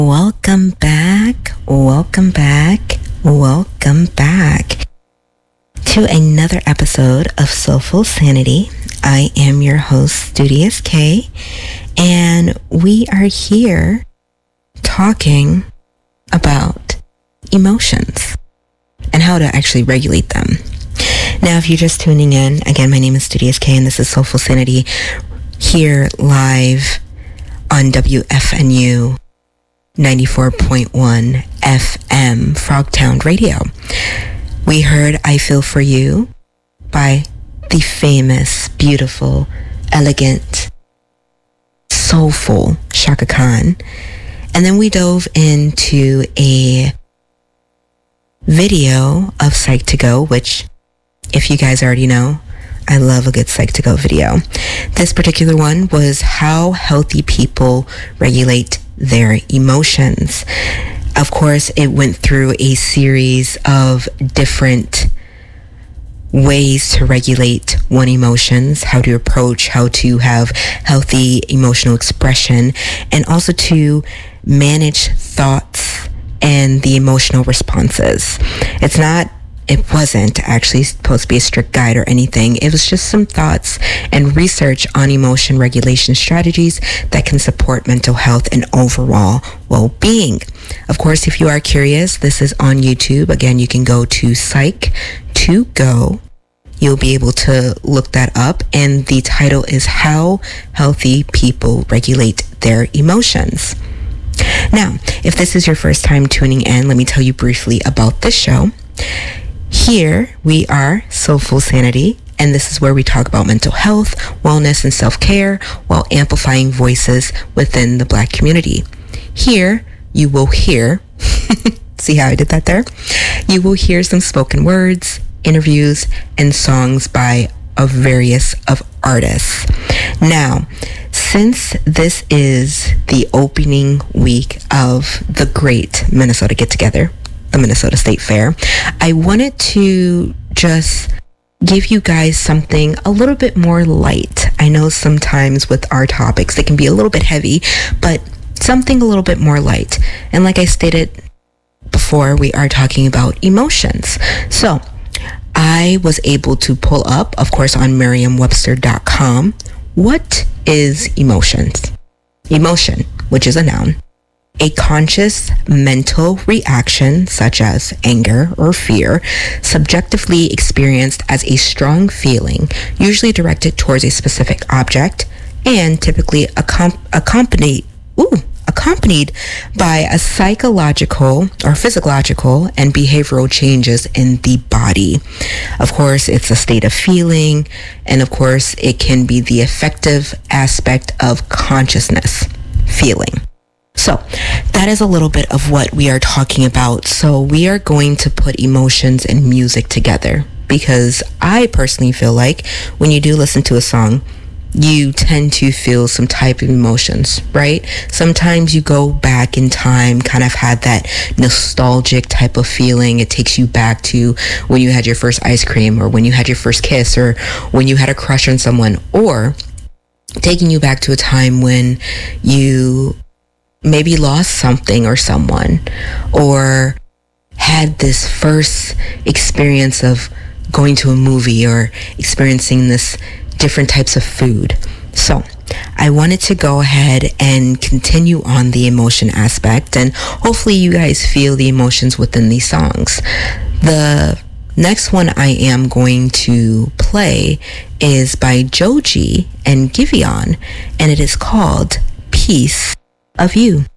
Welcome back, welcome back, welcome back to another episode of Soulful Sanity. I am your host, Studious K, and we are here talking about emotions and how to actually regulate them. Now, if you're just tuning in, again, my name is Studious K, and this is Soulful Sanity here live on WFNU 94.1 FM Frogtown Radio. We heard I Feel For You by the famous, beautiful, elegant, soulful Chaka Khan. And then we dove into a video of Psych to Go, which, if you guys already know, I love a good Psych to Go video. This particular one was how healthy people regulate their emotions. Of course, it went through a series of different ways to regulate one emotions, how to approach, how to have healthy emotional expression, and also to manage thoughts and the emotional responses. It wasn't actually supposed to be a strict guide or anything. It was just some thoughts and research on emotion regulation strategies that can support mental health and overall well-being. Of course, if you are curious, this is on YouTube. Again, you can go to Psych to Go. You'll be able to look that up. And the title is How Healthy People Regulate Their Emotions. Now, if this is your first time tuning in, let me tell you briefly about this show. Here we are, Soulful Sanity, and this is where we talk about mental health, wellness, and self-care while amplifying voices within the Black community. Here you will hear, see how I did that there? You will hear some spoken words, interviews, and songs by various artists. Now, since this is the opening week of the great Minnesota Get Together, the Minnesota State Fair, I wanted to just give you guys something a little bit more light. I know sometimes with our topics, they can be a little bit heavy, but something a little bit more light. And like I stated before, we are talking about emotions. So I was able to pull up, of course, on Merriam-Webster.com, what is emotions? Emotion, which is a noun, a conscious mental reaction such as anger or fear, subjectively experienced as a strong feeling, usually directed towards a specific object, and typically accompanied by a psychological or physiological and behavioral changes in the body. Of course, it's a state of feeling, and of course, it can be the affective aspect of consciousness, feeling. So that is a little bit of what we are talking about. So we are going to put emotions and music together, because I personally feel like when you do listen to a song, you tend to feel some type of emotions, right? Sometimes you go back in time, kind of had that nostalgic type of feeling. It takes you back to when you had your first ice cream, or when you had your first kiss, or when you had a crush on someone, or taking you back to a time when you maybe lost something or someone, or had this first experience of going to a movie, or experiencing this different types of food. So I wanted to go ahead and continue on the emotion aspect, and hopefully you guys feel the emotions within these songs. The next one I am going to play is by Joji and Giveon, and it is called Piece of You.